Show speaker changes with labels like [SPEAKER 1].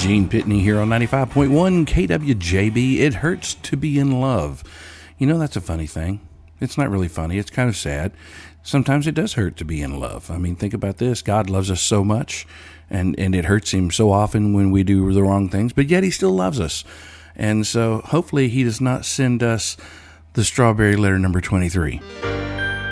[SPEAKER 1] Gene Pitney here on 95.1 KWJB. It hurts to be in love. You know, that's a funny thing. It's not really funny. It's kind of sad. Sometimes it does hurt to be in love. I mean, think about this. God loves us so much, and it hurts him so often when we do the wrong things, but yet he still loves us. And so hopefully he does not send us the strawberry letter number 23.